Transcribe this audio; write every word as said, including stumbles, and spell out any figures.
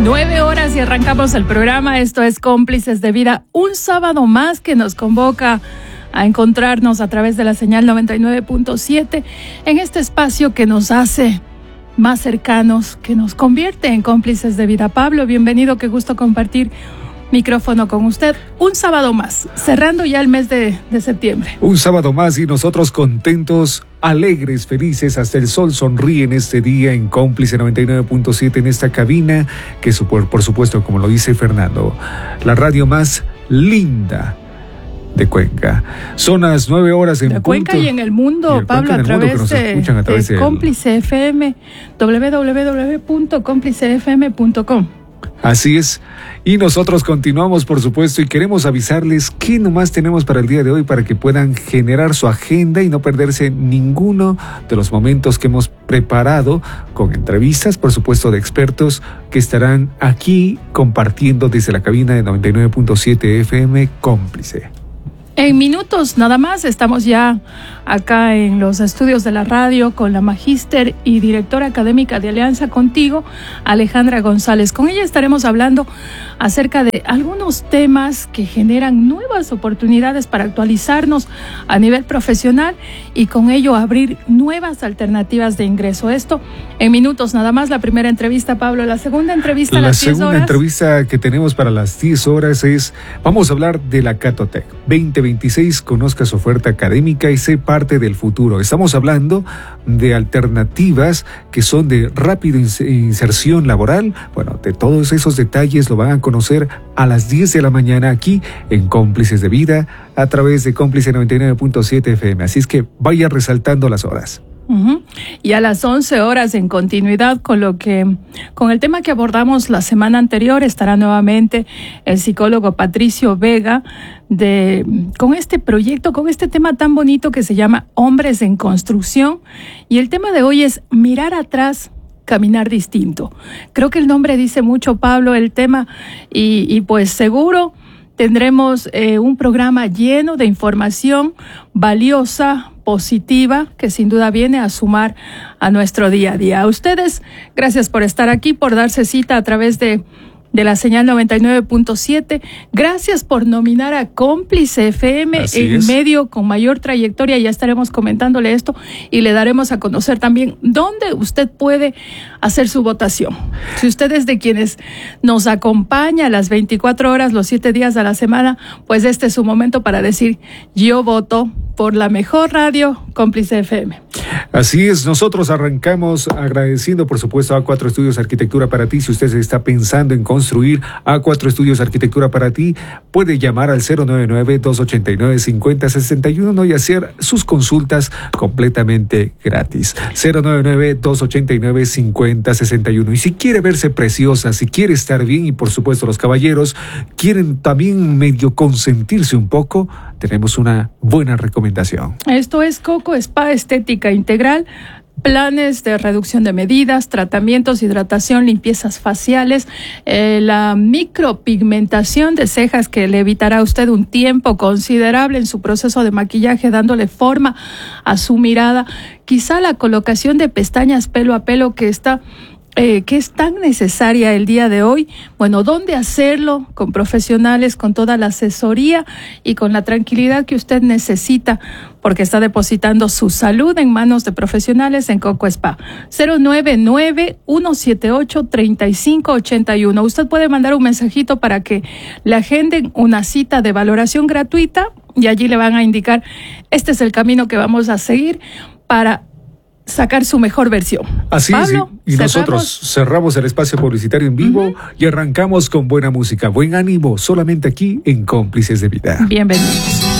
Nueve horas y arrancamos el programa. Esto es Cómplices de Vida. Un sábado más que nos convoca a encontrarnos a través de la señal noventa y nueve punto siete en este espacio que nos hace más cercanos, que nos convierte en cómplices de vida. Pablo, bienvenido, qué gusto compartir micrófono con usted. Un sábado más, cerrando ya el mes de, de septiembre. Un sábado más y nosotros contentos, alegres, felices, hasta el sol sonríe en este día en Cómplice noventa y nueve punto siete en esta cabina, que por, por supuesto, como lo dice Fernando, la radio más linda de Cuenca. Son las nueve horas en de punto. Cuenca y en el mundo, el Pablo, a través de, a través de Cómplice F M, doble u doble u doble u punto cómplice f m punto com. Así es, y nosotros continuamos, por supuesto, y queremos avisarles qué nomás tenemos para el día de hoy para que puedan generar su agenda y no perderse ninguno de los momentos que hemos preparado con entrevistas, por supuesto, de expertos que estarán aquí compartiendo desde la cabina de noventa y nueve punto siete F M Cómplice. En minutos nada más estamos ya acá en los estudios de la radio con la magíster y directora académica de Alianza Contigo, Alejandra González. Con ella estaremos hablando acerca de algunos temas que generan nuevas oportunidades para actualizarnos a nivel profesional y con ello abrir nuevas alternativas de ingreso. Esto en minutos nada más. La primera entrevista, Pablo. La segunda entrevista a las diez horas. La segunda entrevista que tenemos para las diez horas es, vamos a hablar de la Catotec veinte veintiséis, conozca su oferta académica y sé parte del futuro. Estamos hablando de alternativas que son de rápida inserción laboral. Bueno, de todos esos detalles lo van a conocer a las diez de la mañana aquí en Cómplices de Vida a través de Cómplice noventa y nueve punto siete F M. Así es que vaya resaltando las horas. Uh-huh. Y a las once horas, en continuidad con lo que, con el tema que abordamos la semana anterior, estará nuevamente el psicólogo Patricio Vega de, con este proyecto, con este tema tan bonito que se llama Hombres en Construcción. Y el tema de hoy es mirar atrás, caminar distinto. Creo que el nombre dice mucho, Pablo, el tema, y, y pues seguro tendremos eh, un programa lleno de información valiosa, positiva, que sin duda viene a sumar a nuestro día a día. A ustedes, gracias por estar aquí, por darse cita a través de, de la señal noventa y nueve punto siete. Gracias por nominar a Cómplice F M, Así el es. medio con mayor trayectoria. Ya estaremos comentándole esto y le daremos a conocer también dónde usted puede hacer su votación. Si usted es de quienes nos acompaña las veinticuatro horas, los siete días de la semana, pues este es su momento para decir, yo voto por la mejor radio, Cómplice F M. Así es, nosotros arrancamos agradeciendo, por supuesto, a Cuatro Estudios Arquitectura para ti. Si usted está pensando en construir a Cuatro Estudios Arquitectura para ti, puede llamar al cero nueve nueve, dos ochenta y nueve, cincuenta sesenta y uno y hacer sus consultas completamente gratis. cero nueve nueve, dos ochenta y nueve, cincuenta sesenta y uno. Y si quiere verse preciosa, si quiere estar bien, y por supuesto los caballeros quieren también medio consentirse un poco, tenemos una buena recomendación. Esto es Coco Spa Estética Integral. Planes de reducción de medidas, tratamientos, hidratación, limpiezas faciales, eh, la micropigmentación de cejas que le evitará a usted un tiempo considerable en su proceso de maquillaje, dándole forma a su mirada. Quizá la colocación de pestañas pelo a pelo que está... Eh, que es tan necesaria el día de hoy. Bueno, ¿dónde hacerlo? Con profesionales, con toda la asesoría y con la tranquilidad que usted necesita, porque está depositando su salud en manos de profesionales en Coco Spa. cero nueve nueve, uno siete ocho, tres cinco ocho uno. Usted puede mandar un mensajito para que le agenden una cita de valoración gratuita y allí le van a indicar, este es el camino que vamos a seguir para sacar su mejor versión. Así Pablo, es, y, y cerramos. nosotros cerramos el espacio publicitario en vivo uh-huh. y arrancamos con buena música, buen ánimo, solamente aquí en Cómplices de Vida. Bienvenidos.